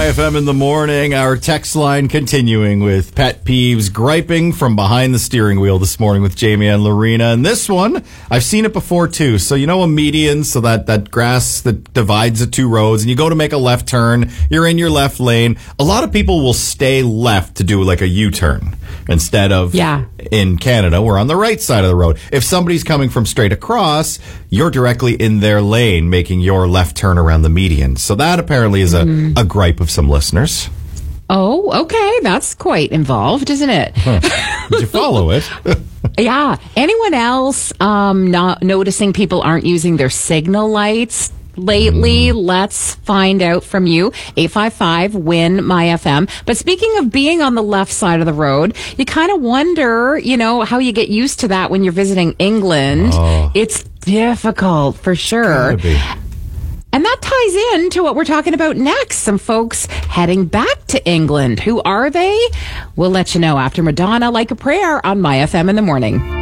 My FM in the morning, our text line continuing with pet peeves, griping from behind the steering wheel this morning with Jamie and Lorena. And this one, I've seen it before too. So you know a median, so that grass that divides the two roads, and you go to make a left turn, you're in your left lane. A lot of people will stay left to do like a U-turn instead of in Canada, we're on the right side of the road. If somebody's coming from straight across, you're directly in their lane, making your left turn around the median. So that apparently is a gripe of some listeners. Oh, okay. That's quite involved, isn't it? Did you follow it? Yeah. Anyone else not noticing people aren't using their signal lights lately? Let's find out from you. 855-WIN-MY-FM. But speaking of being on the left side of the road, you kind of wonder, how you get used to that when you're visiting England. It's difficult for sure. And that ties in to what we're talking about next. Some folks heading back to England. Who are they? We'll let you know after Madonna, Like a Prayer on My FM in the morning.